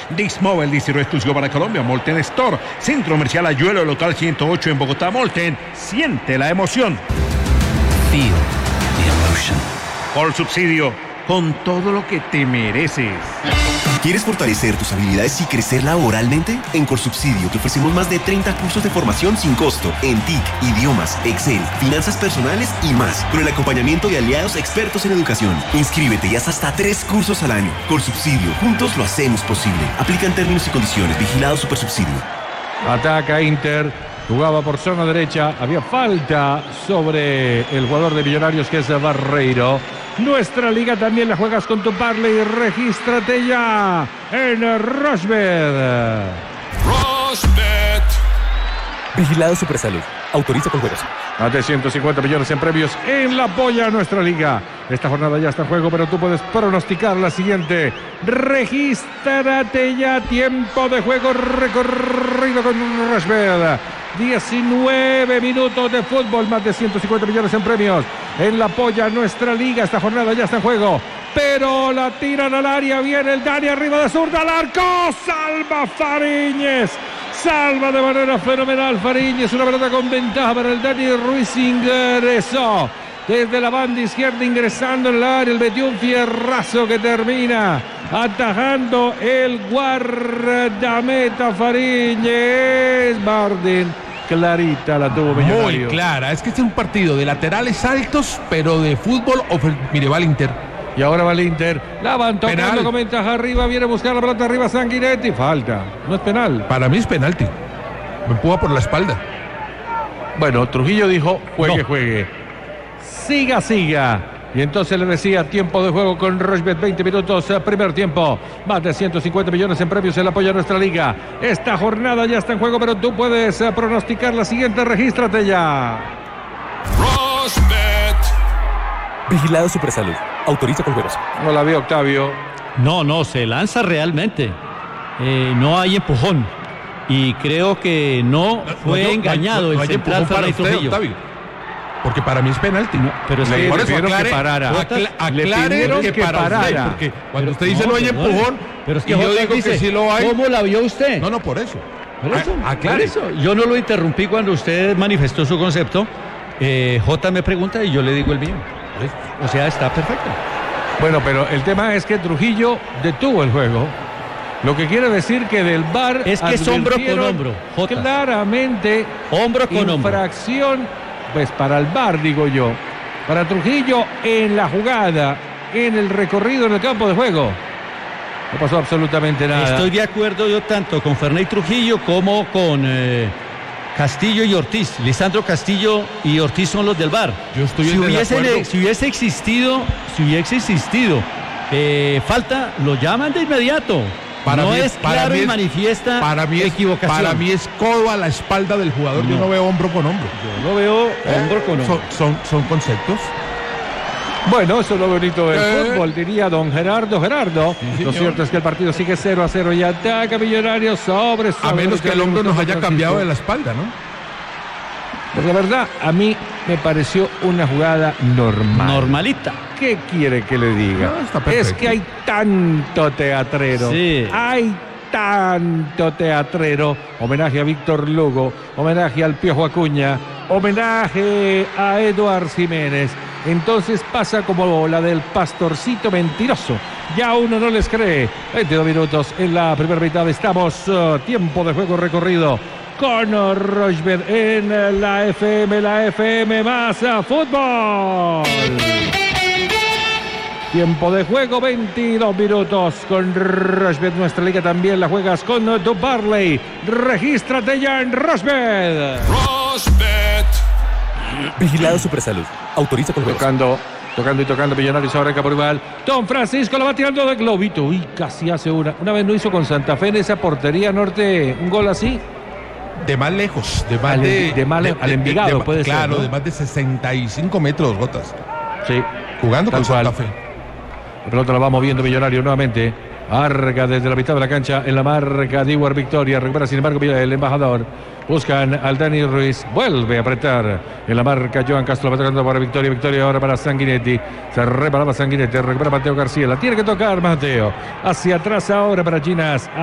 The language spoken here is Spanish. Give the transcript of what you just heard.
Dixmobile, distribuidor exclusivo para Colombia, Molten Store, Centro Comercial Ayuelo, local 108 en Bogotá. Molten, siente la emoción. Feel the emotion. Por subsidio, con todo lo que te mereces. ¿Quieres fortalecer tus habilidades y crecer laboralmente? En Corsubsidio te ofrecemos más de 30 cursos de formación sin costo en TIC, idiomas, Excel, finanzas personales y más, con el acompañamiento de aliados expertos en educación. Inscríbete y haz hasta 3 cursos al año. Corsubsidio, juntos lo hacemos posible. Aplican términos y condiciones. Vigilado Supersubsidio. Ataca Inter. Jugaba por zona derecha, había falta sobre el jugador de Millonarios que es Barreiro. Nuestra liga también la juegas con tu Parley, regístrate ya en Rochbet. Rochbet. Vigilado Supersalud. Autoriza con juegos. Más de 150 millones en premios en la polla nuestra liga. Esta jornada ya está en juego, pero tú puedes pronosticar la siguiente. Regístrate ya, tiempo de juego recorrido con Rochbet. 19 minutos de fútbol, más de 150 millones en premios en la polla nuestra liga. Esta jornada ya está en juego, pero la tiran al área, viene el Dani arriba de zurda al arco, salva Fariñez, salva de manera fenomenal Fariñez, una pelota con ventaja para el Dani Ruiz, ingresó desde la banda izquierda, ingresando en el área, el metió un fierrazo que termina atajando el guardameta Fariñez. Bardin, clarita la tuvo Millonario. Muy clara, es que este es un partido de laterales altos, pero de fútbol. Mire, va el Inter. Y ahora va el Inter, la van tocando con ventaja arriba, viene a buscar la pelota arriba Sanguinetti, falta, no es penal. Para mí es penalti, me empuja por la espalda. Bueno, Trujillo dijo, juegue. Siga. Y entonces le decía, tiempo de juego con Rochbet, 20 minutos, primer tiempo. Más de 150 millones en premios, el apoyo a nuestra liga. Esta jornada ya está en juego, pero tú puedes pronosticar la siguiente, regístrate ya. Rochbet. Vigilado Supersalud. Autoriza con juegos. No la veo, Octavio. No, se lanza realmente. No hay empujón. Y creo que no fue engañado el central Fernando Trujillo. Porque para mí es penalti. No, pero es que por eso pidieron que parara. Aclare que parara. Usted, porque cuando usted dice no hay empujón, pero es que y yo dice, digo que sí lo hay. ¿Cómo la vio usted? No, por eso. Por eso. Yo no lo interrumpí cuando usted manifestó su concepto. J me pregunta y yo le digo el mío. O sea, está perfecto. Bueno, pero el tema es que Trujillo detuvo el juego. Lo que quiere decir que del VAR es que es hombro con hombro. J. Claramente hombro con infracción, pues para el VAR digo yo. Para Trujillo en la jugada, en el recorrido en el campo de juego. No pasó absolutamente nada. Estoy de acuerdo yo tanto con Ferney Trujillo como con Castillo y Ortiz. Lisandro Castillo y Ortiz son los del VAR. Yo estoy si hubiese existido falta, lo llaman de inmediato. No es claro y manifiesta equivocación. Para mí es codo a la espalda del jugador. No. Yo no veo hombro con hombro. Yo no veo hombro con hombro. Son conceptos. Bueno, eso es lo bonito del fútbol, diría don Gerardo. Sí, lo cierto es que el partido sigue 0-0 y ataca Millonarios sobre. A menos que el hombro nos haya cambiado de la espalda, ¿no? Pues la verdad, a mí me pareció una jugada normal. Normalita. ¿Qué quiere que le diga? No, es que hay tanto teatrero. Sí. Hay tanto teatrero. Homenaje a Víctor Lugo, homenaje al Piojo Acuña, homenaje a Eduard Jiménez. Entonces pasa como la del pastorcito mentiroso. Ya uno no les cree. 22 minutos en la primera mitad. Estamos tiempo de juego recorrido con Rochbet en la FM más fútbol. Tiempo de juego, 22 minutos con Rochbet. Nuestra liga también la juegas con tu Parley. Regístrate ya en Rochbet. Rochbet. Vigilado Supersalud. Autoriza con juegos. Tocando Millonarios ahora en Caporal. Don Francisco la va tirando de globito. Uy, casi hace una vez no hizo con Santa Fe en esa portería norte un gol así. De más lejos, al Envigado, puede ser. Claro, ¿no? de más de 65 metros, Gotas. Sí. Jugando con Santa Fe. La pelota la va moviendo Millonario nuevamente. Arga desde la mitad de la cancha en la marca de Iwar Victoria. Recupera sin embargo el embajador. Buscan al Dani Ruiz. Vuelve a apretar en la marca Johan Castro. Va tocando para Victoria. Victoria ahora para Sanguinetti. Se reparaba Sanguinetti. Recupera Mateo García. La tiene que tocar Mateo. Hacia atrás ahora para Ginas.